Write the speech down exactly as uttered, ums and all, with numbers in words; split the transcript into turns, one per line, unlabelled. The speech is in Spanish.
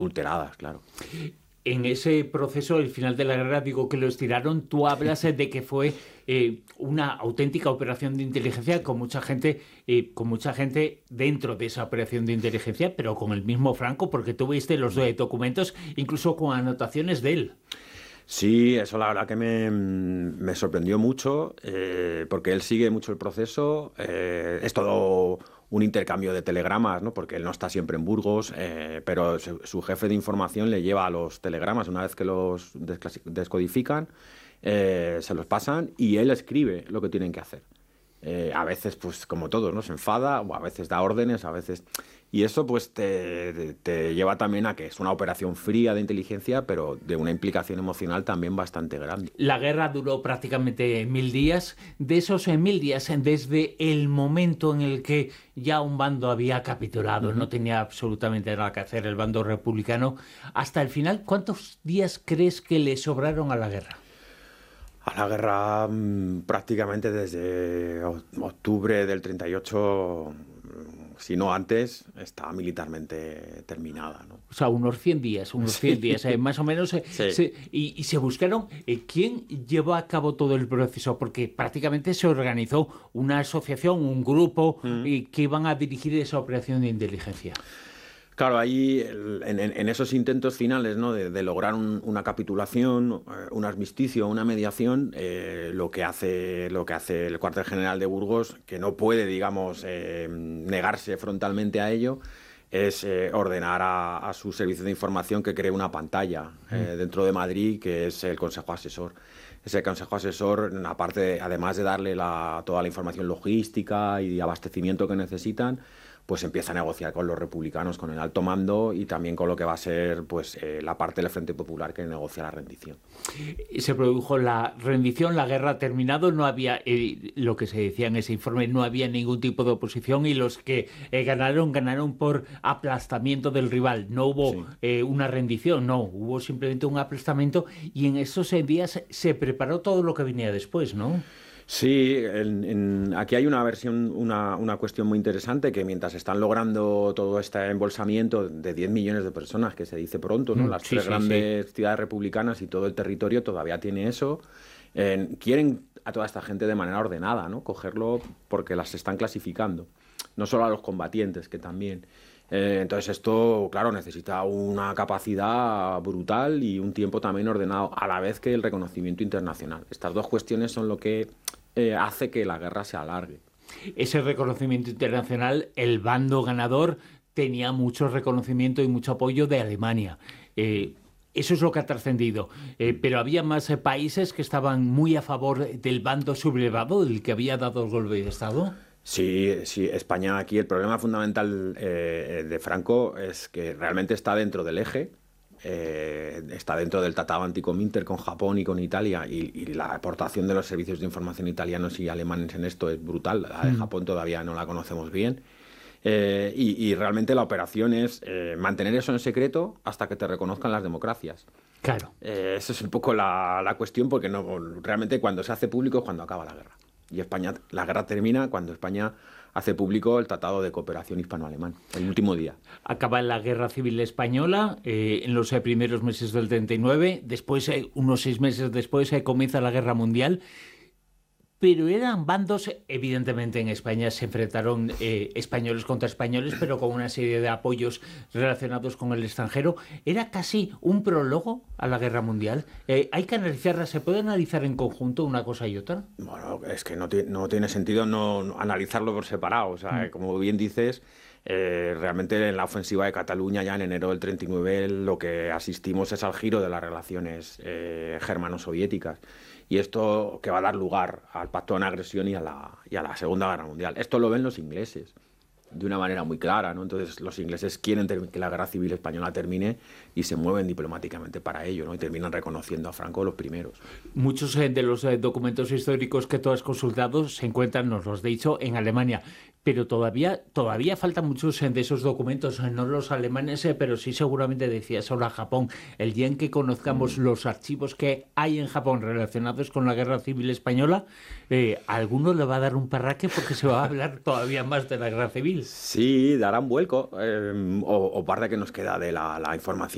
Alteradas, claro.
En ese proceso, el final de la guerra, digo que lo estiraron, tú hablas de que fue eh, una auténtica operación de inteligencia con mucha gente, eh, con mucha gente dentro de esa operación de inteligencia, pero con el mismo Franco, porque tú viste los eh, documentos, incluso con anotaciones de él.
Sí, eso la verdad que me, me sorprendió mucho, eh, porque él sigue mucho el proceso, eh, es todo un intercambio de telegramas, ¿no? Porque él no está siempre en Burgos, eh, pero su, su jefe de información le lleva los telegramas una vez que los descodifican, eh, se los pasan y él escribe lo que tienen que hacer. Eh, a veces, pues como todo, ¿no? Se enfada, o a veces da órdenes, a veces... Y eso pues te, te lleva también a que es una operación fría de inteligencia, pero de una implicación emocional también bastante grande.
La guerra duró prácticamente mil días. De esos eh, mil días, desde el momento en el que ya un bando había capitulado, uh-huh. no tenía absolutamente nada que hacer el bando republicano, hasta el final, ¿cuántos días crees que le sobraron a la guerra?
A la guerra prácticamente desde octubre del treinta y ocho, si no antes, está militarmente terminada, ¿no?
O sea, unos cien días, unos cien sí. días, eh, más o menos. Eh,
sí.
se, y, y se buscaron eh, quién llevó a cabo todo el proceso, porque prácticamente se organizó una asociación, un grupo, mm. eh, que iban a dirigir esa operación de inteligencia.
Claro, ahí en, en, en esos intentos finales, ¿no? de, de lograr un, una capitulación, un armisticio, una mediación, eh, lo que hace lo que hace el cuartel general de Burgos, que no puede, digamos, eh, negarse frontalmente a ello, es eh, ordenar a, a su servicio de información que cree una pantalla eh, dentro de Madrid, que es el Consejo Asesor. Ese Consejo Asesor, aparte, de, además de darle la, toda la información logística y de abastecimiento que necesitan, pues empieza a negociar con los republicanos, con el alto mando y también con lo que va a ser pues eh, la parte del Frente Popular que negocia la rendición.
Se produjo la rendición, la guerra ha terminado, no había, eh, lo que se decía en ese informe, no había ningún tipo de oposición y los que eh, ganaron, ganaron por aplastamiento del rival. No hubo sí. eh, una rendición, no, hubo simplemente un aplastamiento y en esos días se preparó todo lo que venía después, ¿no?
Sí, en, en, aquí hay una versión, una, una cuestión muy interesante, que mientras están logrando todo este embolsamiento de diez millones de personas, que se dice pronto, ¿no? Las sí, tres sí, grandes sí. ciudades republicanas y todo el territorio todavía tiene eso, eh, quieren a toda esta gente de manera ordenada, ¿no? Cogerlo porque las están clasificando, no solo a los combatientes, que también... Eh, entonces esto, claro, necesita una capacidad brutal y un tiempo también ordenado, a la vez que el reconocimiento internacional. Estas dos cuestiones son lo que eh, hace que la guerra se alargue.
Ese reconocimiento internacional, el bando ganador tenía mucho reconocimiento y mucho apoyo de Alemania. Eh, Eso es lo que ha trascendido. Eh, pero había más eh, países que estaban muy a favor del bando sublevado, del que había dado el golpe de Estado.
Sí, sí, España aquí, el problema fundamental eh, de Franco es que realmente está dentro del eje, eh, está dentro del Tratado Anticominter con Japón y con Italia, y, y la aportación de los servicios de información italianos y alemanes en esto es brutal. La de Japón todavía no la conocemos bien. Eh, y, y realmente la operación es eh, mantener eso en secreto hasta que te reconozcan las democracias.
Claro.
Eh, esa es un poco la, la cuestión, porque no, realmente cuando se hace público es cuando acaba la guerra. Y España, la guerra termina cuando España hace público el Tratado de Cooperación Hispano-Alemán, el último día.
Acaba la Guerra Civil Española eh, en los eh, primeros meses del treinta y nueve, después, eh, unos seis meses después, eh, comienza la Guerra Mundial. Pero eran bandos, evidentemente en España se enfrentaron eh, españoles contra españoles, pero con una serie de apoyos relacionados con el extranjero. Era casi un prólogo a la Guerra Mundial. Eh, hay que analizarla, ¿se puede analizar en conjunto una cosa y otra?
Bueno, es que no, no tiene sentido no, no analizarlo por separado. O sea, mm. como bien dices, eh, realmente en la ofensiva de Cataluña ya en enero del treinta y nueve lo que asistimos es al giro de las relaciones eh, germano-soviéticas. Y esto que va a dar lugar al pacto de no agresión y a la, y a la Segunda Guerra Mundial. Esto lo ven los ingleses de una manera muy clara, ¿no? Entonces los ingleses quieren que la Guerra Civil Española termine y se mueven diplomáticamente para ello, ¿no? Y terminan reconociendo a Franco los primeros.
Muchos eh, de los eh, documentos históricos que tú has consultado se encuentran, nos los he dicho, en Alemania. Pero todavía, todavía faltan muchos eh, de esos documentos, eh, no los alemanes, eh, pero sí seguramente decías ahora Japón. El día en que conozcamos mm. los archivos que hay en Japón relacionados con la Guerra Civil Española, eh, a alguno le va a dar un parraque porque se va a hablar todavía más de la Guerra Civil.
Sí, darán vuelco, eh, o, o parte que nos queda de la, la información